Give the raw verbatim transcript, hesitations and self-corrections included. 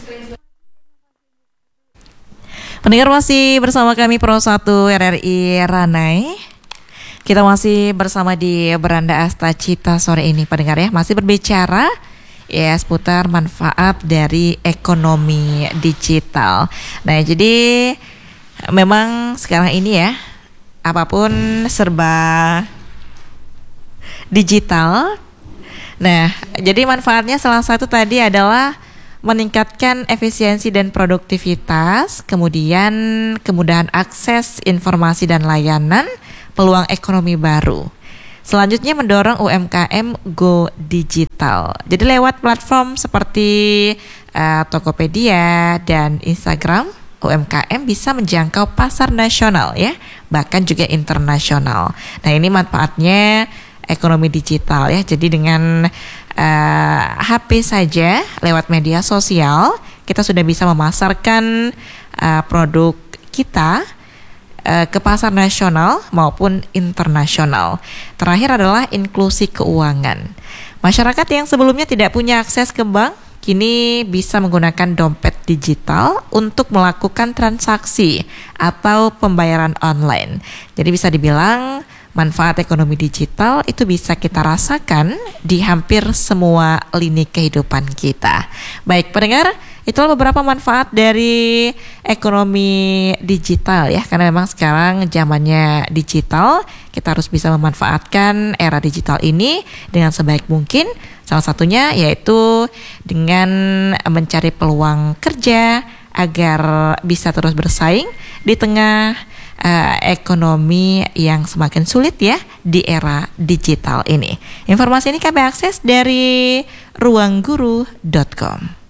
Pendengar masih bersama kami Pro satu R R I Ranai. Kita masih bersama di Beranda Asta Cita sore ini, pendengar ya, masih berbicara ya seputar manfaat dari ekonomi digital. Nah, jadi memang sekarang ini ya apapun serba digital. Nah, jadi manfaatnya salah satu tadi adalah meningkatkan efisiensi dan produktivitas, kemudian kemudahan akses informasi dan layanan, peluang ekonomi baru. Selanjutnya mendorong U M K M go digital. Jadi lewat platform seperti uh, Tokopedia dan Instagram, U M K M bisa menjangkau pasar nasional ya, bahkan juga internasional. Nah, ini manfaatnya ekonomi digital ya. Jadi dengan uh, H P saja lewat media sosial kita sudah bisa memasarkan uh, produk kita uh, ke pasar nasional maupun internasional. Terakhir adalah inklusi keuangan. Masyarakat yang sebelumnya tidak punya akses ke bank kini bisa menggunakan dompet digital untuk melakukan transaksi atau pembayaran online. Jadi bisa dibilang manfaat ekonomi digital itu bisa kita rasakan di hampir semua lini kehidupan kita. Baik pendengar, itulah beberapa manfaat dari ekonomi digital ya. Karena memang sekarang zamannya digital, kita harus bisa memanfaatkan era digital ini dengan sebaik mungkin. Salah satunya yaitu dengan mencari peluang kerja agar bisa terus bersaing di tengah Uh, ekonomi yang semakin sulit ya di era digital ini. Informasi ini kami akses dari ruangguru dot com.